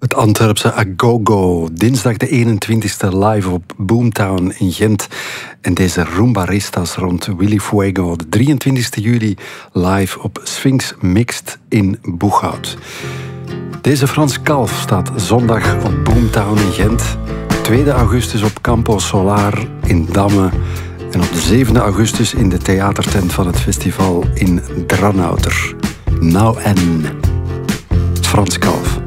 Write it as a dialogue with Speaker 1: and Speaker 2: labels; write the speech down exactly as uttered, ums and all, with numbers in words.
Speaker 1: Het Antwerpse Agogo, dinsdag de eenentwintigste live op Boomtown in Gent. En deze rumbaristas rond Willy Fuego, de drieëntwintigste juli live op Sphinx Mixed in Boeghout. Deze Frans Kalf staat zondag op Boomtown in Gent, tweede augustus op Campo Solar in Damme en op de zevende augustus in de theatertent van het festival in Dranouter. Nou en Frans Kalf.